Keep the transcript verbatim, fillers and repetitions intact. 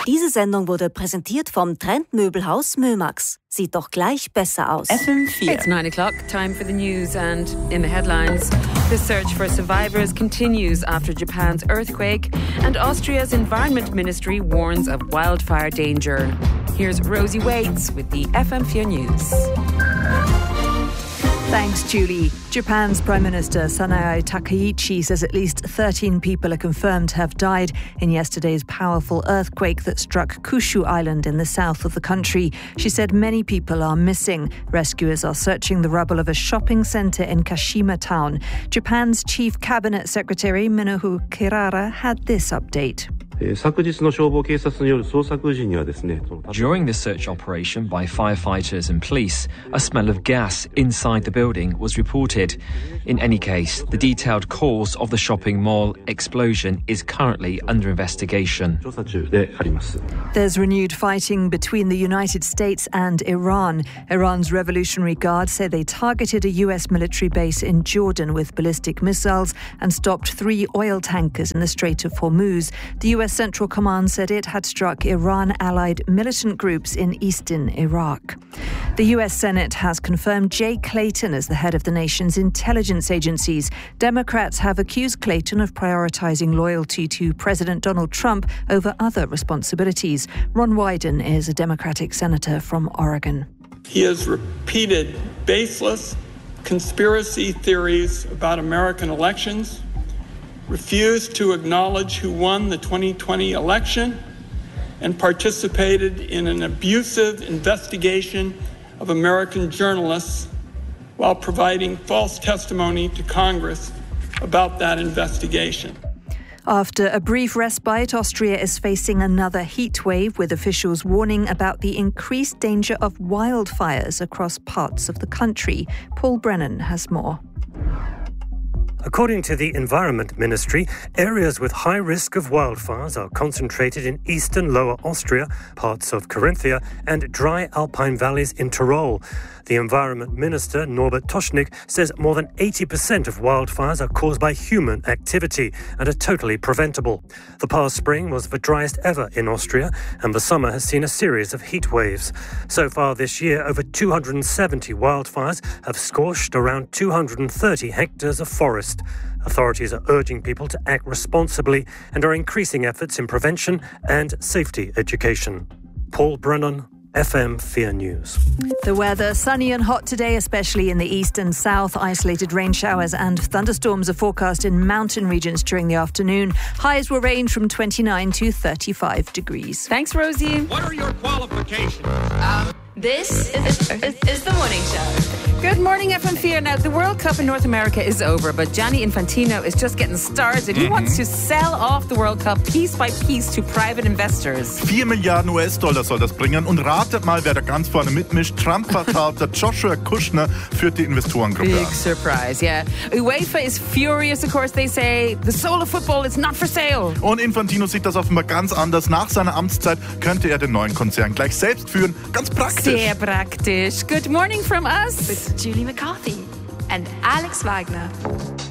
Diese Sendung wurde präsentiert vom Trendmöbelhaus Mömax. Sieht doch gleich besser aus. F M vier. It's nine o'clock, time for the news, and in the headlines, the search for survivors continues after Japan's earthquake, and Austria's Environment Ministry warns of wildfire danger. Here's Rosie Waits with the F M four News. Thanks, Julie. Japan's Prime Minister Sanae Takaichi says at least thirteen people are confirmed to have died in yesterday's powerful earthquake that struck Kyushu Island in the south of the country. She said many people are missing. Rescuers are searching the rubble of a shopping centre in Kashima town. Japan's Chief Cabinet Secretary Minoru Kirara had this update. During the search operation by firefighters and police, a smell of gas inside the building was reported. In any case, the detailed cause of the shopping mall explosion is currently under investigation. There's renewed fighting between the United States and Iran. Iran's Revolutionary Guard say they targeted a U S military base in Jordan with ballistic missiles and stopped three oil tankers in the Strait of Hormuz. The U S Central Command said it had struck Iran-allied militant groups in eastern Iraq. The U S Senate has confirmed Jay Clayton as the head of the nation's intelligence agencies. Democrats have accused Clayton of prioritizing loyalty to President Donald Trump over other responsibilities. Ron Wyden is a Democratic senator from Oregon. He has repeated baseless conspiracy theories about American elections, refused to acknowledge who won the twenty twenty election, and participated in an abusive investigation of American journalists while providing false testimony to Congress about that investigation. After a brief respite, Austria is facing another heat wave, with officials warning about the increased danger of wildfires across parts of the country. Paul Brennan has more. According to the Environment Ministry, areas with high risk of wildfires are concentrated in eastern Lower Austria, parts of Carinthia, and dry alpine valleys in Tyrol. The Environment Minister, Norbert Toschnig, says more than eighty percent of wildfires are caused by human activity and are totally preventable. The past spring was the driest ever in Austria, and the summer has seen a series of heat waves. So far this year, over two hundred seventy wildfires have scorched around two hundred thirty hectares of forest. Authorities are urging people to act responsibly and are increasing efforts in prevention and safety education. Paul Brennan, F M four News. The weather, sunny and hot today, especially in the east and south. Isolated rain showers and thunderstorms are forecast in mountain regions during the afternoon. Highs will range from twenty-nine to thirty-five degrees. Thanks, Rosie. What are your qualifications? Um, this is, is, is the morning show. Good morning, F M four. Now, the World Cup in North America is over, but Gianni Infantino is just getting started. He mm-hmm. wants to sell off the World Cup piece by piece to private investors. vier Milliarden U S-Dollar soll das bringen. Und ratet mal, wer da ganz vorne mitmischt. Trump-Vertrauter Joshua Kushner führt die Investorengruppe Big an. surprise, yeah. UEFA is furious, of course. They say the soul of football is not for sale. Und Infantino sieht das offenbar ganz anders. Nach seiner Amtszeit könnte er den neuen Konzern gleich selbst führen. Ganz praktisch. Sehr praktisch. Good morning from us. With Julie McCarthy and Alex Wagner.